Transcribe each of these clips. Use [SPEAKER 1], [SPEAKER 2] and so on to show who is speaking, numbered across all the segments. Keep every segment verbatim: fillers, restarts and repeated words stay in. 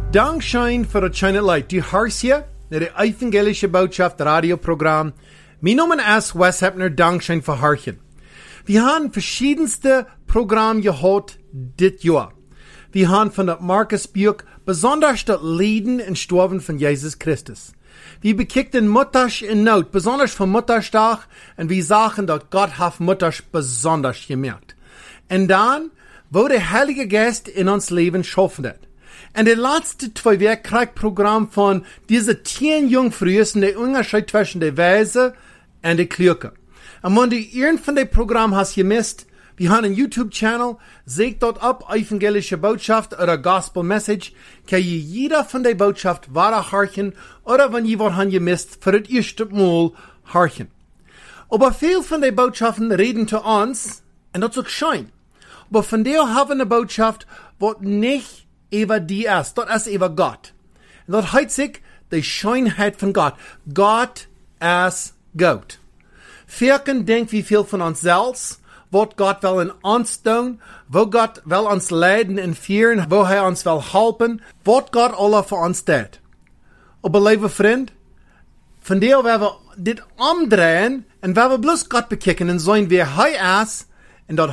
[SPEAKER 1] Dankschein für das schöne Leid. Du hörst hier der evangelische Botschaft Radioprogramm. Mein Name ist Wes Hepner, Dankschein für Hörchen. Wir haben verschiedenste Programme gehabt dit Jahr. Wir haben von der Markus Buch besonders das Leiden und Sterben von Jesus Christus. Wir bekickten Mutters in Not, besonders vom Mutterstag, und wir sagen, dass Gott hat Mutters besonders gemerkt. Und dann, wo der Heilige Geist in uns Leben schaffen hat. Und der letzte zwei Wochen kriegt Programm von diese zehn Jungfrühen, der Unterschied zwischen der Weise und der Klüge. Und wenn du irgend von dem Programm hast gemisst, wir haben einen YouTube-Channel, seht dort ab, evangelische Botschaft oder Gospel Message, kann je jeder von der Botschaft wahre horchen oder wenn jemand han gemisst, für das erste Mal horchen. Aber viel von den Botschaften reden zu uns, und das ist auch schön. Aber von der haben wir eine Botschaft, was nicht über die ist, das ist über Gott. Und das heißt sich die Schönheit von Gott. Gott ist Gott. Vierken denkt wie viel von uns selbst, was Gott will in uns tun, wo Gott will uns leiden und führen, wo er uns will helfen, was Gott alle für uns tut. Aber liebe Freund, von der werden wir dit umdrehen und werden wir bloß Gott bekicken und sagen, wer er ist und dass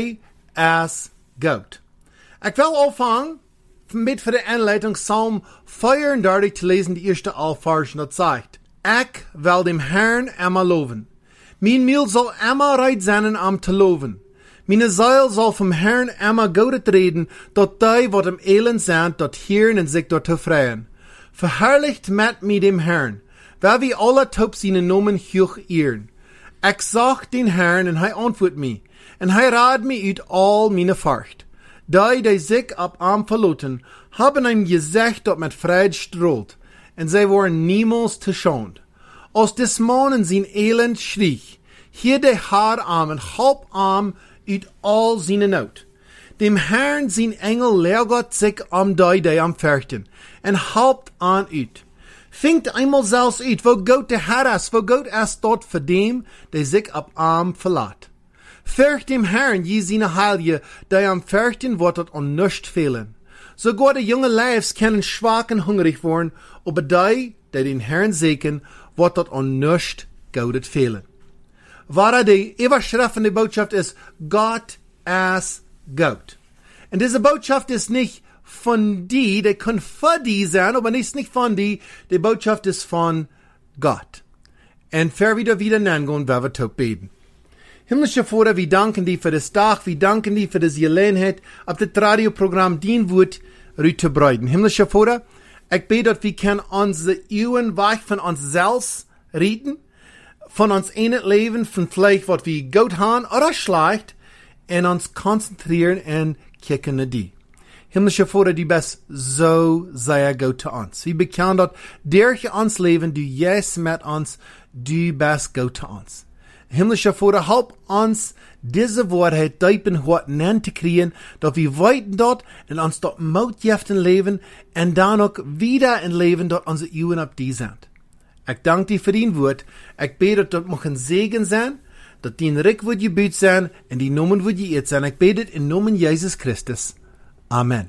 [SPEAKER 1] er ist Gott. Ich will anfangen, mit für die Einleitung Psalm vierunddreißig zu lesen, die erste Allversion, das sagt, ich will dem Herrn immer loben. Mein Mühl soll immer reit sein, am zu loben. Meine Seele soll vom Herrn immer Gott reden, dort die, wat im Elend sind, dort hören und sich dort freuen. Verherrlicht mit mir dem Herrn, weil wir alle taub seinen Namen hoch ehren. Ich sag den Herrn, und er antwortet mir, und er rad mir ut all meine Furcht. Die, die sich ab arm verloten, haben ihm gesagt, dat mit Freude strahlt, und sie waren niemals geschont. Aus des Monen sein Elend schrie, hier der Haararm und Halbarm ut all seine Not. Dem Herrn sein Engel lehrt sich am die, die am fürchten, und halbt an ut. Fingt einmal selbst ut, wo Gott der Herr ist, wo Gott ist dort für dem, der sich ab arm verlässt. Fürcht dem Herrn, je seine Heilige, die am Fürchten wird an nichts fehlen. Sogar die junge Leibs können schwach und hungrig werden, aber die, die den Herrn segnen, wird dort an nichts Gutes fehlen. Wahre die Überschrift von der Botschaft ist, Gott ist Gott. Und diese Botschaft ist nicht von die, die können für die sein, aber nicht, nicht von die, die Botschaft ist von Gott. Und für wieder wieder nennen gehen, werden wir beten. Himmlischer Vater, wir danken dir für das Tag, wir danken dir für das Gelegenheit, auf das Radioprogramm dien wird, zu breiten. Himmlischer Vater, ich bete, dass wir können unsere Euen weg von uns selbst reden, von uns einen Leben, von vielleicht, was wir gut haben oder schlecht, und uns konzentrieren und kicken nach dir. Himmlischer Vater, du bist so sehr gut zu uns. Wir bekennen, dass durch uns Leben, du yes mit uns, du bist gut zu uns. Himmlischer Vater, help uns, diese Wahrheit deep in Hort nennen zu kriegen, dass wir weiten dort und uns dort Mautjeften leben und dann auch wieder in Leben dort unsere Euen ab die sind. Ich danke dir für dein Wort. Ich bete, dass dort ein Segen sein, dass dein Rick wird gebüht sein und die Nomen wird geirrt sein. Ich bete in Namen Jesus Christus. Amen.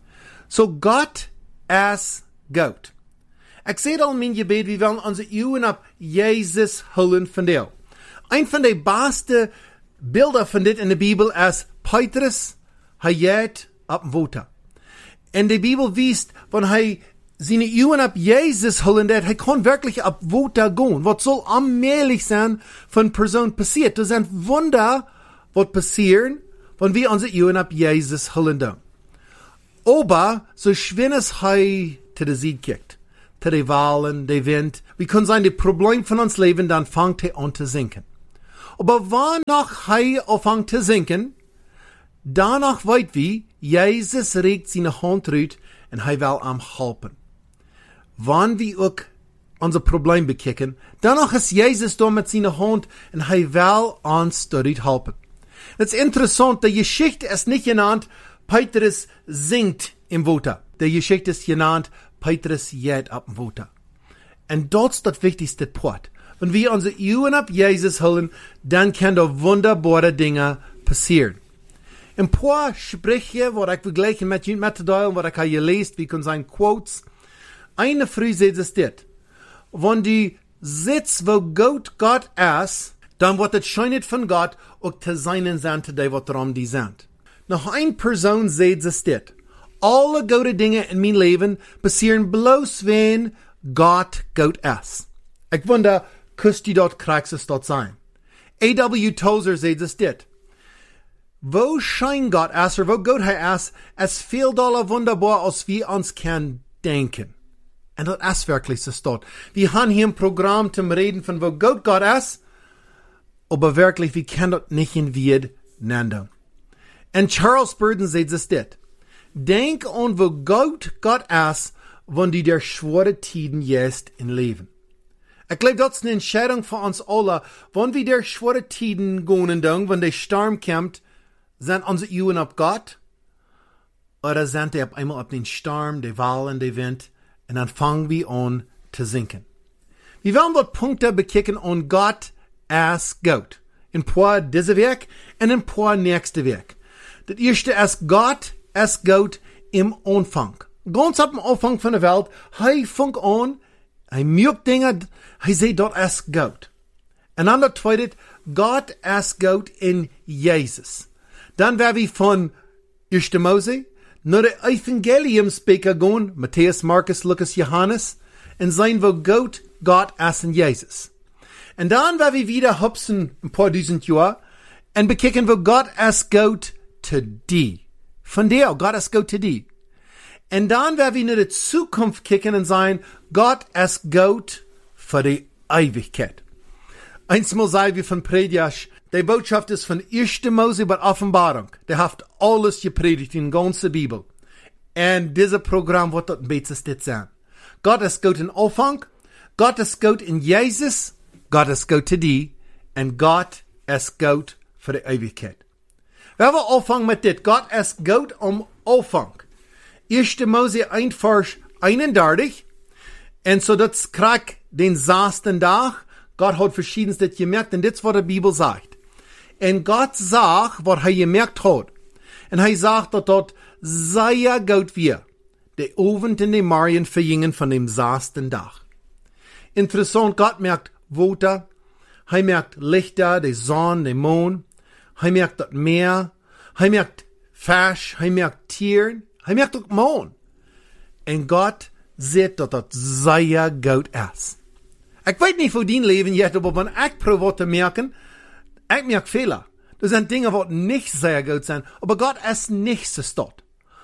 [SPEAKER 1] So Gott ist Gott. Ich sehe all mein Gebet, wir wollen unsere Euen ab Jesus holen von dir. Ein von den besten Bilder von dit in der Bibel ist Petrus, er geht ab dem Wasser. In der Bibel wiest, wenn er seine Euen ab Jesus holen hat, er kann wirklich ab Wasser gehen. Was soll allmählich sein von Person passiert? Das sind Wunder, was passieren, wenn wir unsere Euen ab Jesus holen. Aber so schwer es er zu der Sieg kriegt, zu den Wahlen, der Wind, wir können sein, die Probleme von uns leben, dann fängt er an zu sinken. Aber wann noch er anfängt zu sinken, danach weit wie, Jesus regt seine Hand rüt und er will am helfen. Wann wir auch unser Problem bekicken, danach ist Jesus da mit seiner Hand und er will uns dort helfen. Das ist interessant, die Geschichte ist nicht genannt, Petrus singt im Wasser. Die Geschichte ist genannt, Petrus geht ab dem Wasser. Und das ist das wichtigste Part. Wenn wir unsere Euen ab Jesus holen, dann können da wunderbare Dinge passieren. Ein paar Sprüche, wo ich vergleichen mit jenen Methodalen, wo ich hier gelesen, wie kann sein Quotes. Eine früh sagt es dit. Wenn die sitzt, wo Gott Gott ist, dann wird es scheinet von Gott, auch zu seinen sind, die was darum die sind. Noch ein Person sagt es dit. Alle gute Dinge in mein Leben passieren bloß, wenn Gott Gott ist. Ich wonder, küsst die dort kriegst es dort sein. A W Tozer sagt es dit. Wo schein Gott ist, oder wo Gott er ist, es fehlt alle wunderbar, als wir uns können denken. Und das ist wirklich so dort. Wir haben hier ein Programm zum Reden von wo Gott Gott ist, aber wirklich, wir können das nicht in Wied nennen. Und Charles Spurgeon sagt es dit. Denk an wo Gott Gott ist, wenn die der schwere Tiden jetzt in Leben. Ich glaube, das ist eine Entscheidung für uns alle, wenn wir der schwere Tiden gehen, wenn der Sturm kommt, sind unsere Augen auf Gott, oder sind die auf einmal auf den Sturm, die Wellen, die Wind, und dann fangen wir an zu sinken. Wir wollen dort Punkte bekicken an Gott als Gott. In paar diese Werk und in paar nächste Werk. Das erste ist Gott als Gott im Anfang. Ganz ab dem Anfang von der Welt, er fängt an, er merkt Dinge, er sieht dort als Gott. Und dann das zweite, Gott als Gott in Jesus. Dann werden wir von erster Mose nach der Evangeliumsbeker gehen, Matthäus, Markus, Lukas, Johannes, und sein, wo Gott, Gott ist in Jesus. Und dann werden wir wieder hupsen ein paar tausend Jahre und bekicken, wo Gott ist Gott zu dir. Von der, Gott ist Gott zu dir. Und dann werden wir in die Zukunft kicken und sagen, Gott ist Gott für die Ewigkeit. Einmal sagen wir von Prediasch, die Botschaft ist von erster Mose bis Offenbarung. Der hat alles gepredigt in der ganzen Bibel. Und dieses Programm wird dort bestes dit sein. Gott ist Gott in Anfang, Gott ist Gott in Jesus, Gott ist Gott zu dir, und Gott ist Gott für die Ewigkeit. Wenn wir anfangen mit dit, Gott ist Gott am Anfang. erster Mose eins Vers einunddreißig, und so das kriegt den sechsten Tag. Gott hat verschiedenste gemerkt, und das ist, was die Bibel sagt. Und Gott sagt, was er gemerkt hat. Und er sagt, dass dort sehr gut wir, die Abend in den Marien vergingen von dem sechsten Tag. Interessant, Gott merkt Water, er merkt Lichter, die Sonne, den Mond, er merkt das Meer, er merkt Fisch, er merkt Tieren, er merkt auch Mond. Und Gott sieht, dass das sehr gut ist. Ich weiß nicht, wo dein Leben jetzt, aber wenn ich probiere zu merken, ich merke Fehler. Das sind Dinge, die nicht sehr gut sind, aber Gott ist nichts dort.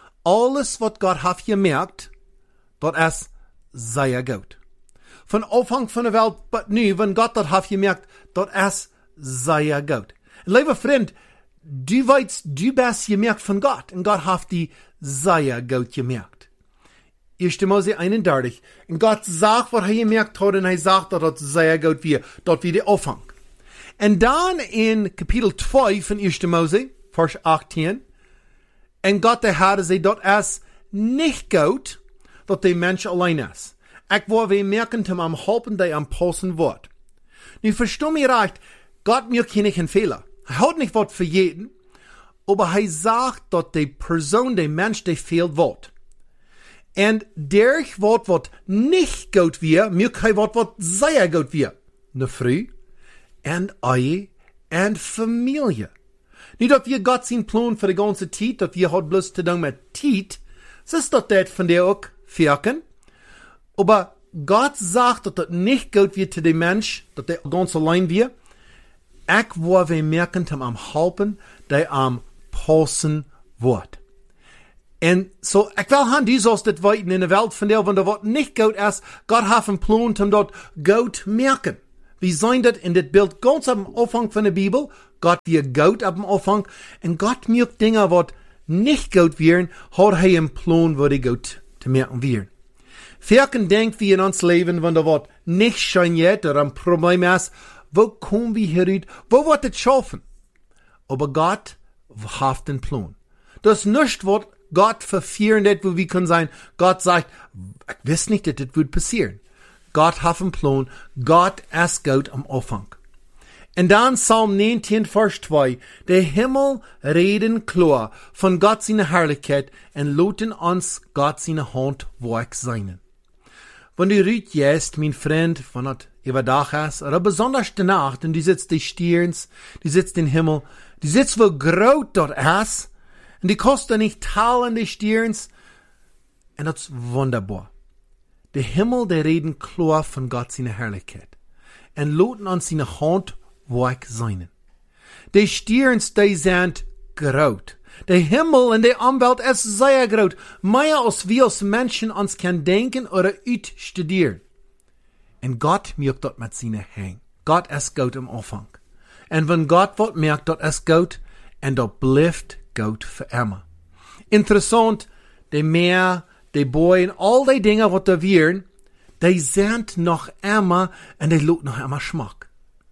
[SPEAKER 1] Alles, was Gott hat gemerkt, das ist sehr gut. Von Anfang von der Welt, aber nu, wenn Gott das hat gemerkt, das ist sehr gut. Lieber Freund, du weißt, du bist gemerkt von Gott, und Gott hat die sehr gut gemerkt. erster Mose einunddreißig. Und Gott sagt, was er gemerkt hat, und er sagt, dass das sehr gut wird. Dort wird der Anfang. Und dann in Kapitel zwei von erster Mose, Vers achtzehn, und Gott der Herr sagt, dass es nicht gut, dass der Mensch allein ist. Ich will merken, dass am Halten, der am Pulsen wird. Nun versteh mich recht, Gott mir kann nicht einen Fehler. Er hat nicht was für jeden, aber er sagt, dass die Person, der Mensch, der fehlt wird. Und durch was, was nicht gut wird, mir kein Wort, was sehr gut wird. Ne Früh, und Ehe, und Familie. Nicht, dass wir Gott sein Plan für die ganze Zeit, dass wir hat bloß zu tun mit Zeit, das ist doch das von der auch Firken. Aber Gott sagt, dass das nicht gut wird zu dem Mensch, dass der ganz allein wird. Ich will wir merken, dass am Halten, der am Pulsen wird. Und so, ich will haben die sollst das weiten in der Welt von der, wenn der Wort nicht gut ist, Gott hat einen Plan, um dort gut merken. Wir sehen das in das Bild ganz am Anfang von der Bibel. Gott wird gut am Anfang. Und Gott merkt Dinge, was nicht gut werden, hat er einen Plan, wo die gut zu merken werden. Firken denkt wir in uns Leben, wenn der Wort nicht scheint jetzt oder ein Problem ist, wo kommen wir hier wo wird es schaffen? Aber Gott hat den Plan. Das nicht wird Gott verfehlen, wo wir können sein, Gott sagt, ich weiß nicht, dass das wird passieren. Gott hat einen Plan, Gott ist gut am Anfang. Und dann Psalm neunzehn, Vers zwei. Der Himmel reden klar von Gott seine Herrlichkeit und loten uns Gott seine Hand werk seinen. Wenn du rüt jetzt, mein Freund, wenn das überdach ist, oder besonders die Nacht, und du sitzt die Stirns, du sitzt den Himmel, du sitzt wo groß dort ist, und die kostet nicht teilen die Stirns, und das ist wunderbar. Der Himmel, der reden klar von Gott seine Herrlichkeit, und loten uns seine Hand werk seinen. Die Stirns, die sind groß. Der Himmel und die Umwelt ist sehr groß. Mehr als wir als Menschen uns kann denken oder utstudieren. Und Gott merkt dort mit seinen Händen. Gott ist Gott im Anfang. Und wenn Gott wird merkt, dort ist Gott, und dort bleibt Gott für immer. Interessant, die Meer, die Bäume, all die Dinge, was da wären, die sind noch immer, und die loten noch immer Schmack.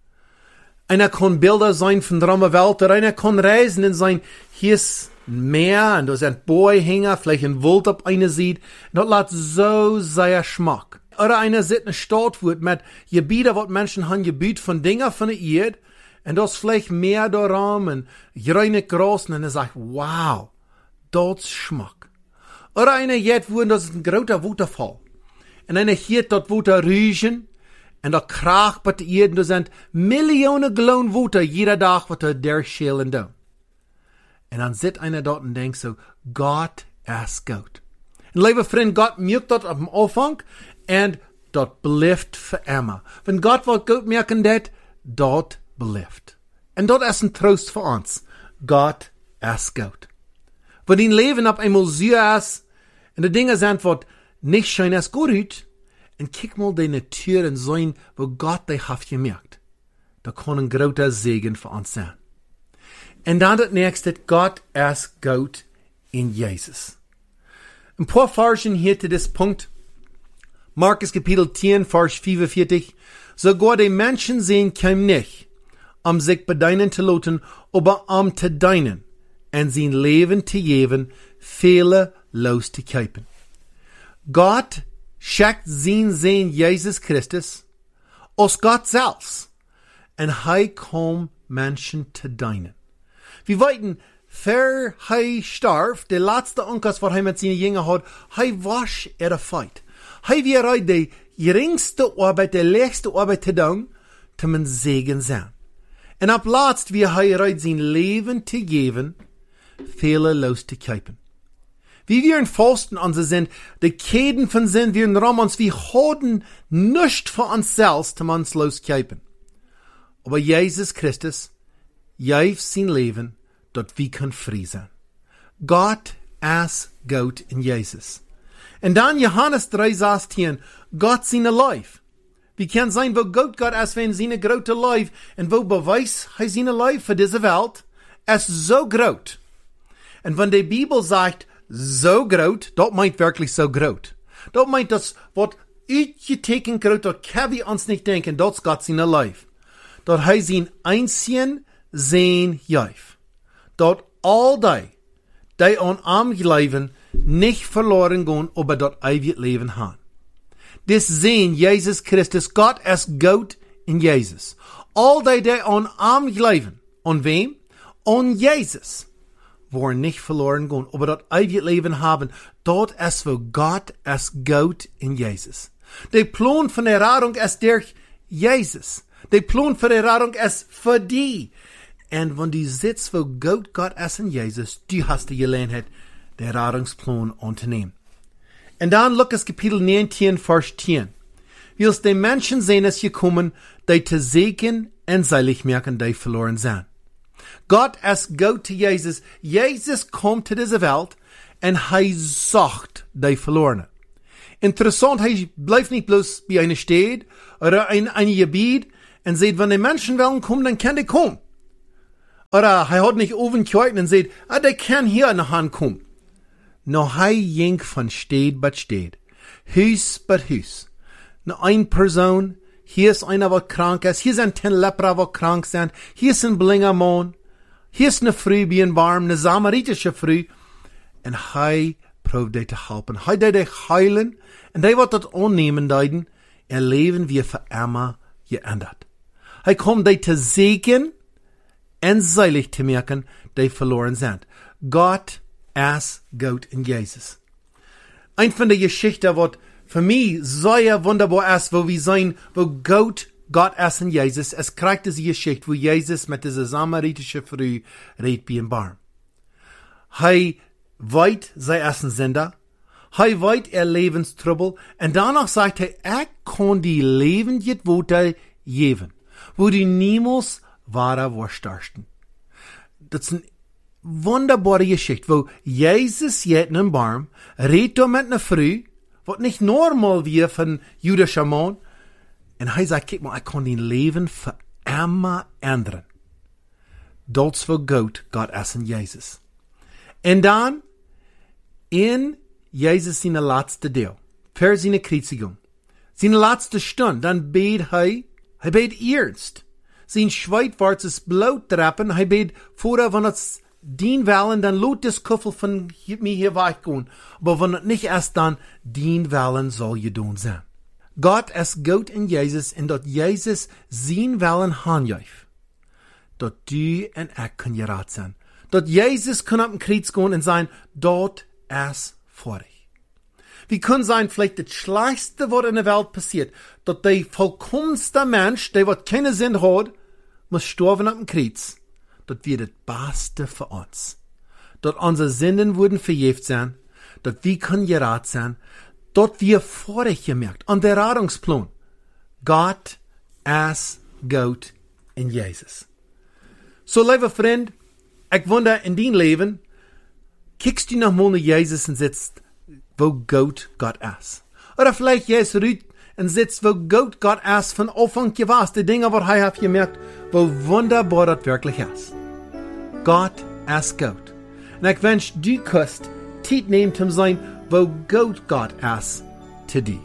[SPEAKER 1] Einer kann Bilder sein von der Welt, oder einer kann reisen und sein, hier ist ein Meer, und da sind Bäume, vielleicht ein Wald auf eine Seite, und das lässt so sehr Schmack. Oder einer sitzt in einer Stadt, wo mit Gebieten, wo Menschen haben, Gebiet von Dingen von der Erde, und das vielleicht Meer da rum, und grüne Gras, und er sagt, wow, das ist Schmack. Oder einer jetzt, wo das ist ein großer Wasserfall, und einer hier dort Wasser riechen, und da kracht bei der Erde, da sind Millionen Gallon Wasser jeder Tag, was da der schälen da. Und dann sitzt einer dort und denkt so, Gott ist gut. Und liebe Freund, Gott merkt dort am Anfang, und dort bleibt für immer. Wenn Gott will gut merken, dat, dort bleibt. Und dort ist ein Trost für uns. Gott ist gut. Wenn dein Leben ab einmal so ist, und die Dinge sind, was nicht schön ist, gut ist, und kick mal die Natur und sein, wo Gott dich hat gemerkt. Da kann ein großer Segen für uns sein. Und dann das nächste, Gott ist gut in Jesus. Ein paar Versen hier zu diesem Punkt. Markus Kapitel zehn, Vers fünfundvierzig. Sogar die Menschen sehen kein nicht, um sich bei deinen zu loten, aber um zu deinen, und sein Leben zu geben, viele loszukaufen. Gott schickt sein Sohn Jesus Christus aus Gott selbst, und er kommt Menschen zu deinen. Wir weiten, für er starb, der letzte Onkas, was er mit seinen Jüngern hat, er wasch er feit. Er wäre die geringste Arbeit, die letzte Arbeit zu tun, zu man Segen sein. Und ab letzt, wie er sein Leben zu geben, viele loszukaufen. Wie wir in Fasten an sie sind, die Käden von sind wir in Rom uns, wir haben nichts für uns selbst, zu uns loszukaufen. Aber Jesus Christus, gab sein Leben, dort wir können frei sein. Gott ist gut in Jesus. Und dann Johannes drei sechzehn, Gott seine Life. Wie kann sein, wo Gott Gott ist, wenn seine große Life, und wo beweist er seine Life für diese Welt, ist so groß. Und wenn die Bibel sagt, so groß, das meint wirklich so groß. Das meint das, was uitgeteken groß, das kann wir uns nicht denken, das ist Gott seine Life. Dort heißt ihn einzigen sehen Jeif. Dort all die, die an am Leben nicht verloren gehen, aber dort ewig Leben haben. Das sehen Jesus Christus, Gott ist Gott in Jesus. All die, die an am Leben, an wem? An Jesus. Wollen nicht verloren gehen, aber dort ewig Leben haben. Dort ist, wo Gott ist Gott in Jesus. Der Plan von der Rettung ist durch Jesus. Der Plan für die Rettung ist für die. Und wenn du sitzt, wo Gott Gott ist in Jesus, du hast die Gelegenheit, den Rettungsplan anzunehmen. Und dann Lukas Kapitel neunzehn, Vers zehn. Willst die Menschen sehen, es gekommen, die zu segnen und seilig merken, die verloren sind. Gott ist Gott zu Jesus. Jesus kommt zu dieser Welt und er sucht die Verlorenen. Interessant, er bleibt nicht bloß bei einer Stadt oder ein, ein Gebiet und sagt, wenn die Menschen wollen kommen, dann können die kommen. Oder er hat nicht oben gehört und sagt, ah, der kann hier nach Hand kommen. No, er ging von Stadt bei Stadt, Haus bei Haus. Nur eine Person, hier ist einer, der krank ist, hier sind zehn Lepra, die krank sind, hier ist ein blinder Mann, hier ist eine Frau, die in warm, eine samaritische Frau. Und er probiert die zu helfen. Er wird die heilen, und er wird das annehmen, deuten, ihr Leben wird für immer geändert. Hij kommt die te segnen en seilig te merken, die verloren sind. Gott ist gut in Jesus. Ein von der Geschichten, was für mich sehr wunderbar ist, wo wir sehen, wo Gott Gott ist in Jesus. Es kriegt diese Geschichte, wo Jesus mit dieser samaritische Frau redet bei dem Baum. Hij weet, zij ist ein Sünder. Hij weet er Lebenstrubel. Und danach sagt er, ich kann die Leben jetzt wohl geben, wo die niemals wahrer Wurstarsten. Das ist eine wunderbare Geschichte, wo Jesus jetzt in einem Baum redet mit einer Frau, was nicht normal wie von jüdischer Mann. Und er sagt, kijk mal, ich kann dein Leben für immer ändern. Das für Gott, Gott ist in Jesus. Und dann, in Jesus seine letzte Deel, für seine Kreuzigung, seine letzte Stunde, dann bet er, er bet ernst. Sein Schweit es Blut trappen, er bet vorher, wenn es dien wollen, dann lot das Kuffel von mir hier weggehen. Aber wenn es nicht erst dann dien wollen, soll je doen sein. Gott ist Gott in Jesus, und dort Jesus sein Willen handjäft. Dort du und ich können gerat sein. Dort Jesus kann auf den Kreuz gehen und sein, dort ist vor dich. Wie kann sein, vielleicht das Schlechteste, was in der Welt passiert, dort der vollkommenste Mensch, der was keine Sinn hat, muss sterben auf dem Kreuz. Dort wird das Beste für uns. Dort unsere Sünden wurden vergeben sein, dort wir können gerat sein, dort wir vorher gemerkt, an der Rettungsplan, Gott ist Gott in Jesus. So, lieber Freund, ich wundere in dein Leben, kickst du noch mal nach Jesus und sitzt, wo Gott Gott ist. Oder vielleicht gehst du und sitzt, wo Gott Gott ist, von Anfang gewesen, die Dinge, was er hat gemerkt, wo wunderbar das wirklich ist. Gott ist Gott. Und ich wünsche, du kannst Zeit nehmen, um sein, wo Gott Gott ist, zu dir.